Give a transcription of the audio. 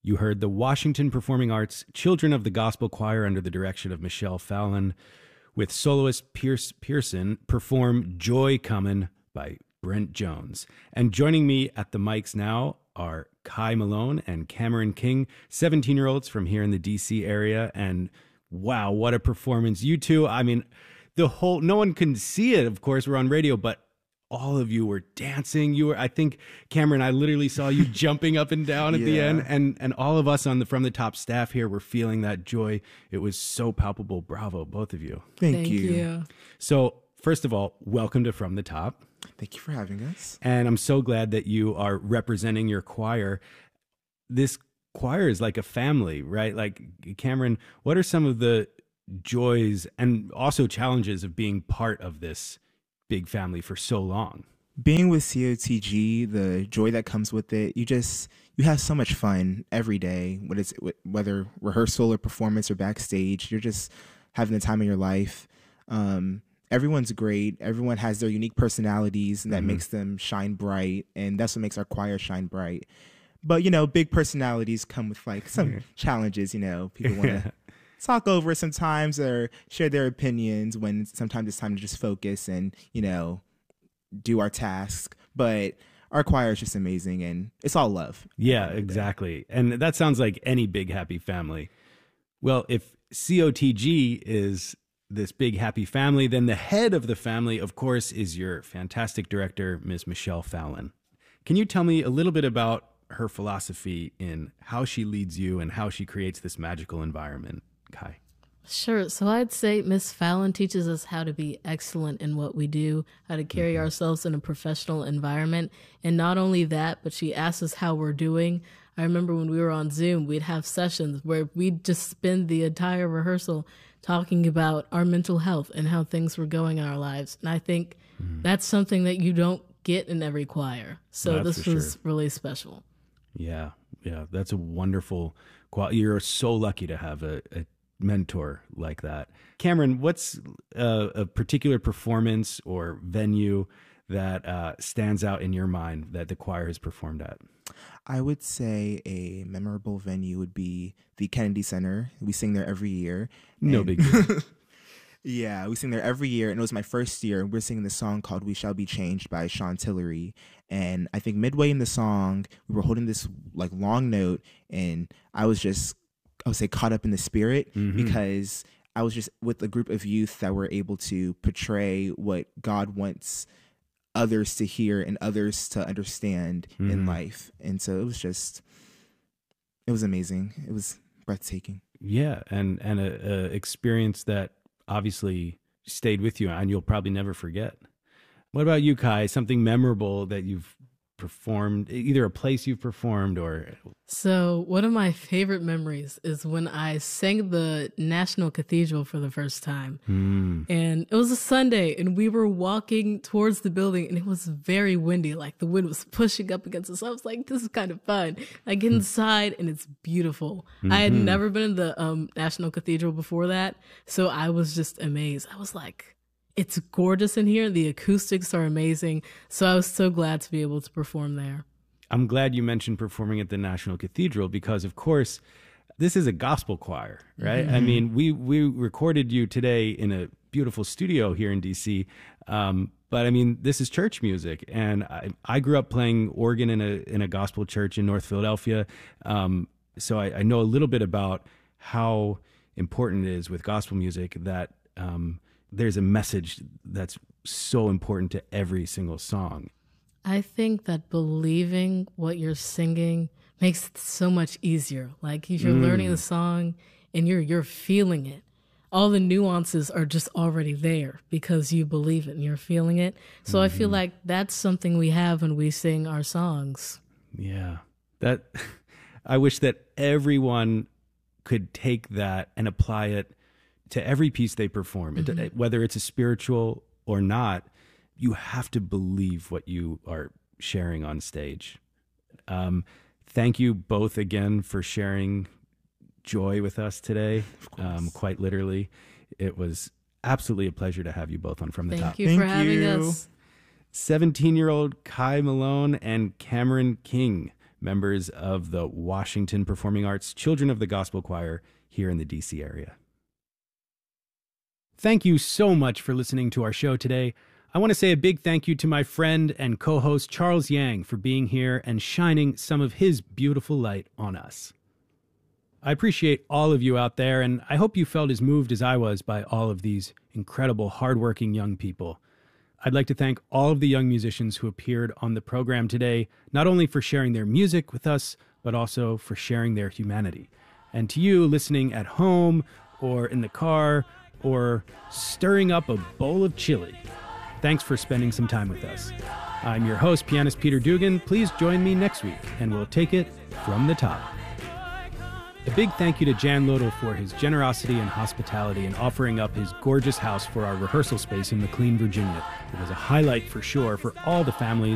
You heard the Washington Performing Arts Children of the Gospel Choir under the direction of Michelle Fallon, with soloist Pierce Pearson perform Joy Comin' by Brent Jones. And joining me at the mics now are Kai Malone and Cameron King, 17-year-olds from here in the DC area. And wow, what a performance. You two, I mean, no one can see it, of course, we're on radio, but all of you were dancing. I think, Cameron, I literally saw you jumping up and down at the end, and all of us from the top staff here were feeling that joy. It was so palpable. Bravo, both of you. Thank you. So, first of all, welcome to From the Top. Thank you for having us. And I'm so glad that you are representing your choir. This choir is like a family, right? Like, Cameron, what are some of the joys and also challenges of being part of this big family for so long? Being with COTG, the joy that comes with it, you have so much fun every day, whether rehearsal or performance or backstage. You're just having the time of your life. Everyone's great. Everyone has their unique personalities, and that makes them shine bright, and that's what makes our choir shine bright. But, big personalities come with like some challenges. People want to talk over sometimes or share their opinions when sometimes it's time to just focus and, do our task. But our choir is just amazing, and it's all love. Yeah, exactly. And that sounds like any big, happy family. Well, if COTG is this big, happy family, then the head of the family, of course, is your fantastic director, Ms. Michelle Fallon. Can you tell me a little bit about her philosophy in how she leads you and how she creates this magical environment? Kai. Sure. So I'd say Miss Fallon teaches us how to be excellent in what we do, how to carry ourselves in a professional environment. And not only that, but she asks us how we're doing. I remember when we were on Zoom, we'd have sessions where we'd just spend the entire rehearsal talking about our mental health and how things were going in our lives. And I think that's something that you don't get in every choir. So this was really special. Yeah. That's a wonderful quality. You're so lucky to have a mentor like that. Cameron, what's a particular performance or venue that stands out in your mind that the choir has performed at? I would say a memorable venue would be the Kennedy Center. We sing there every year. No big deal. Yeah, we sing there every year, and it was my first year. We're singing the song called "We Shall Be Changed" by Sean Tillery, and I think midway in the song, we were holding this like long note, and I would say caught up in the spirit because I was just with a group of youth that were able to portray what God wants others to hear and others to understand in life. And so it was amazing. It was breathtaking. Yeah. And a experience that obviously stayed with you and you'll probably never forget. What about you, Kai? Something memorable that you've performed, either a place you've performed or... So one of my favorite memories is when I sang the National Cathedral for the first time. And it was a Sunday and we were walking towards the building and it was very windy. Like the wind was pushing up against us. I was like, this is kind of fun. I get inside and it's beautiful. I had never been in the National Cathedral before that. So I was just amazed. I was like, it's gorgeous in here. The acoustics are amazing. So I was so glad to be able to perform there. I'm glad you mentioned performing at the National Cathedral because, of course, this is a gospel choir, right? I mean, we recorded you today in a beautiful studio here in D.C., but I mean, this is church music. And I grew up playing organ in a gospel church in North Philadelphia. So I know a little bit about how important it is with gospel music that there's a message that's so important to every single song. I think that believing what you're singing makes it so much easier. Like if you're learning the song and you're feeling it, all the nuances are just already there because you believe it and you're feeling it. So I feel like that's something we have when we sing our songs. Yeah. I wish that everyone could take that and apply it to every piece they perform, whether it's a spiritual or not. You have to believe what you are sharing on stage. Thank you both again for sharing joy with us today. Quite literally, it was absolutely a pleasure to have you both on From the Top. Thank you for having us. 17-year-old Kai Malone and Cameron King members of the Washington Performing Arts Children of the Gospel Choir here in the DC area. Thank you so much for listening to our show today. I want to say a big thank you to my friend and co-host Charles Yang for being here and shining some of his beautiful light on us. I appreciate all of you out there, and I hope you felt as moved as I was by all of these incredible, hardworking young people. I'd like to thank all of the young musicians who appeared on the program today, not only for sharing their music with us, but also for sharing their humanity. And to you listening at home or in the car or stirring up a bowl of chili, thanks for spending some time with us. I'm your host, pianist Peter Dugan. Please join me next week, and we'll take it from the top. A big thank you to Jan Lodel for his generosity and hospitality in offering up his gorgeous house for our rehearsal space in McLean, Virginia. It was a highlight for sure for all the families